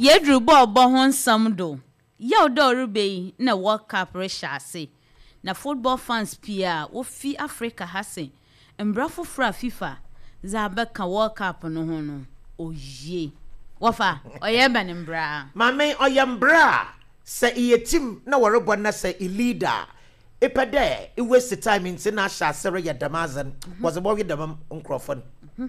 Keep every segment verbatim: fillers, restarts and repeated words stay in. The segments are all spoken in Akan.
Yedru bo bo ho nsam do. Ya odo rubei na World Cup reshase. Na football fans pia wo fi Africa hase. Embrafo fra FIFA za beka World Cup no ho no. Oye. Wafa, oye banembra. Mame oyembra se iye team na worebo na se i leader. Epede e waste time in na sha sere ya damazan was about with them nkrofon.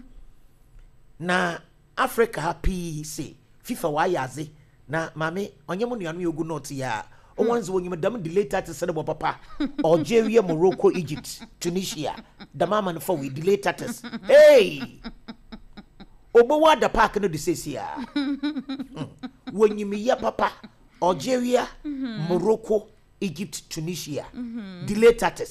Na Africa happy say FIFA wa yaze na mame onye mu nuanu yogu not ya. O wanzo wonyim dam delay thirty se bo papa. Algeria, Morocco, Egypt, Tunisia. Damama no for we delay thirty. Hey! Obowa da park no de sesia. Wonyim ya papa. Algeria, Morocco, Egypt, Tunisia. Delay thirty.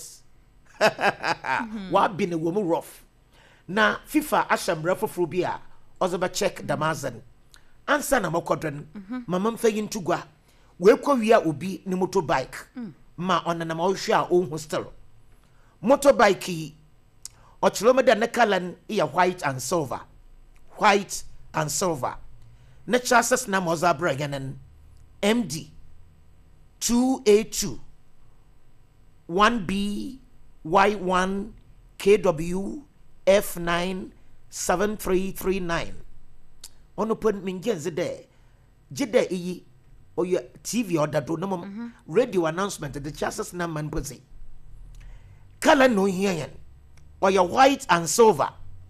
Wa been a woman rough. Na FIFA ashambra for bia ozoba check damazan. Ansa na makodren mamam fayin tugwa. We kwa wia obi ni motorbike. Ma ona na mawhwe a o hostel. Motorbike o kilomeda na kalan iya white and silver. White and silver. Na chassis na mozabra yanen M D two A two one B Y one K W F nine seven three three nine. Ono pon mingenze de jide iyi oya T V order do no mom radio announcement the chassis na man posi kala no hiyan oya white and silver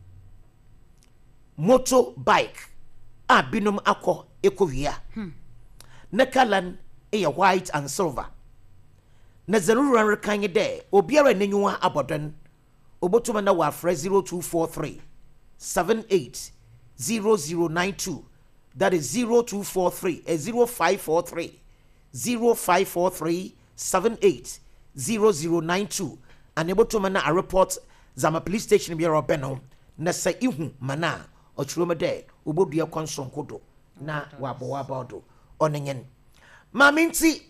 motor bike a binom akọ ekowia na kalan e white and silver na zaruran rekanye de obiara nanyiwa abodan obotuma na wa fra zero two four three seven eight zero zero nine two. That is zero two four three a zero five four three zero five four three seven eight zero zero nine two. And able to mana a report Zama police station be a beno na sa ihu mana or trumade ubobia conson kodo na wabo wabado onenyen. Maminti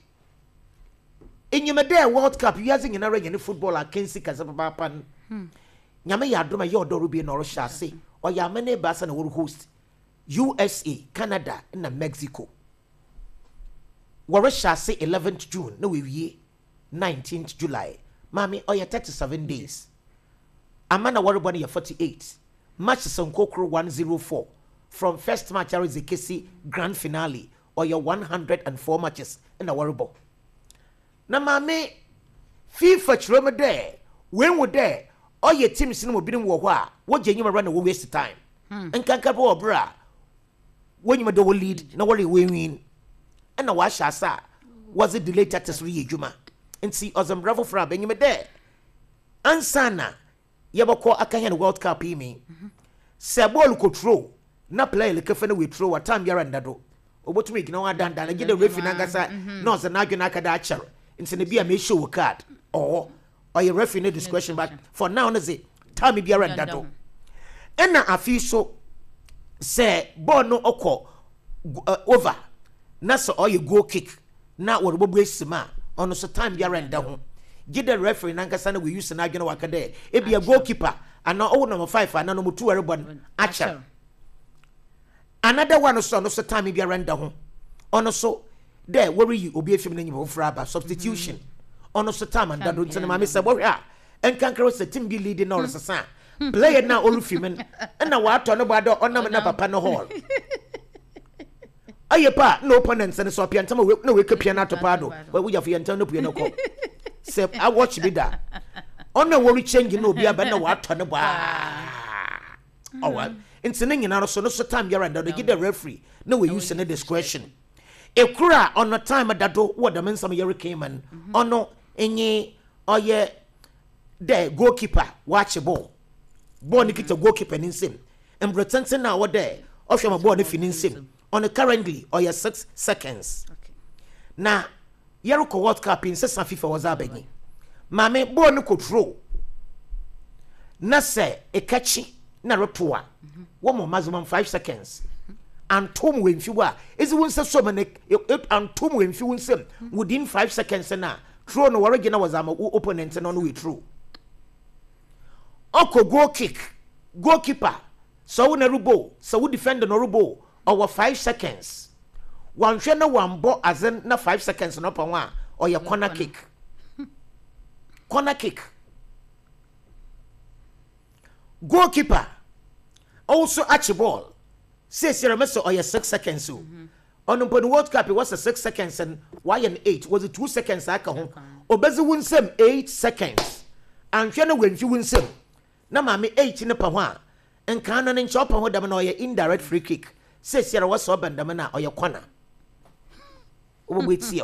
in your day World Cup using in a regular football at Kensi Kazapapan. Yama yadruma your dorubi nor shasi or Yamane Basan will host. U S A, Canada, and Mexico. Warisha say eleventh June, no we nineteenth July. Mami, oh, thirty-seven days. Amana Warabani forty-eight. Match Sonkokro one oh four. From first match, Arizekesi grand finale, or your one hundred four matches in a Warabo. Na mami, FIFA Chroma there. When we're there, all your teams in Mobin Wawa, what genuine run away waste time. And Kankabo bra. When you do lead, no worry, we win. And a wash asa was it delayed at three Juma. And see us and bravo for being there. Ansana Yabako Akayan World Cup me. Sabol could throw, not play like a fan with throw a time you're under. Or what week no done that I get a referee Nagasa, no, the Naganaka it's in a beer may show a card. Or or your referee discretion, but for now, as it time be around that door. And now I feel so. Say bono oko uh, over na so oye go kick na worbo sima ono so time bia renda ho give the referee na nkasa na we use na adwene waka there e bia goalkeeper ana o number five ana number two erebon acha another one so no so time bia renda ho ono so there worry you obi afim na nyimo fra ba substitution ono so time and that don't na me say bo hwa enkankara se team be leading all sasa player na olufimen na wa to no bado onam na papa no hall ayepa no opponents and so pianta no we kapia na to pado we ya fianta no pia no ko se I watch be da ona worry change no bia ba na wa to no ba owa ntine nyina so no so time yara da give the referee no we use any discretion e kura on time dado what the men some yere came and ono enye oye the goalkeeper watch ball ball ni kita goalkeeper ni nsem and pretending now what there of your ball ni fin nsem on currently or your six seconds okay na yero ko World Cup in sesa FIFA was abegi mame ball ni control na se e kachi na repoa one more maximum five seconds and tom we mfiwa is won se so mane and tom we mfiwo nsem within five seconds na throw no original was am opponent no we through Oko goal kick, goalkeeper, so we nerubo, so we defend the norubo over five seconds. one hwe na one bo azen na five seconds no pa wa or your corner kick corner kick goalkeeper also arch ball says you remember or your six seconds so on the World Cup it was a six seconds and why an eight was it two seconds aka ho obezi win sem eight seconds and hwe na wenfi win sem na ma me eight ne pa ho a enka no ne nche opa ho dam na or your indirect free kick says you was so bandam na or your corner obetio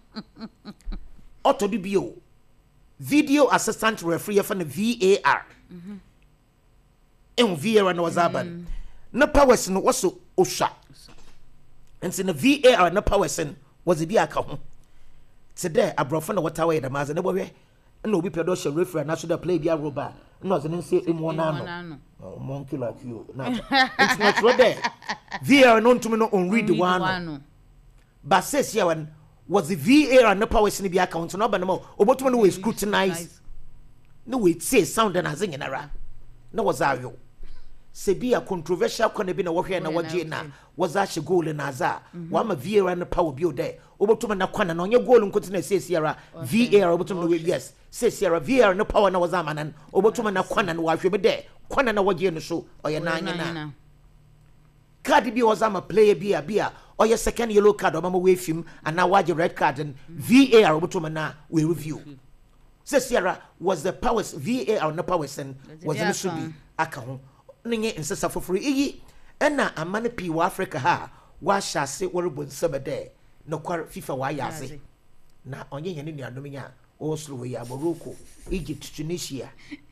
auto bio video assistant referee for the V A R mhm en V A R no wazaban na powers no was so osha and in the V A R no powers was the aka ho today abrofo na water way the maze na bo hwe na obi pedo she referee na so da play bia roba na so say emu na no oh monkey like you na it's not right there V A R no ntumi no on read the one but says here when was the V A R no powers ni bia account no ba no obotum no we scrutinize no we say sound na zin na na was ayo se bia controversial kone bi na wo hwe na waje na was a goal na za wa ma V A R no power bi o there obotum na kwana na onye goal nkote na say Sierra V A R obotum no we yes say Sierra V A R no power na was amanan obotum na kwana na wa hwe be there kwana na waje no so oye na anya na card bi was am a player bi a bia or your second yellow card or mama way film and now watch your red card and V A R obotum na we review say Sierra was the powers V A R no powers and was the should be aka ho ninye nsesa foforo iyi na amane pi wa Africa ha wa hyase worebo nsebede no kwar FIFA wa yaze na onye yene nuanom nya oslo we ya Morocco Egypt Tunisia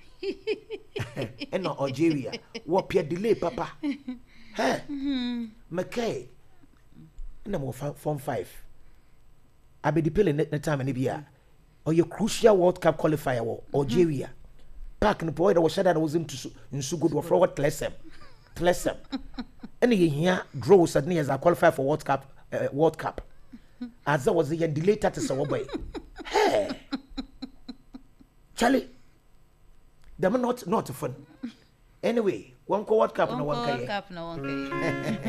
and Algeria what pia delay papa hey McKay na mo form five abedipele net time ni bia or your crucial World Cup qualifier wo Algeria park no boy that was that was into nsu good for forward tlesem tlesem and ye here draw suddenly as a qualifier for World Cup uh, World Cup as that was the delay that so boy hey Charlie them not not fun anyway one World Cup no one World Cup no one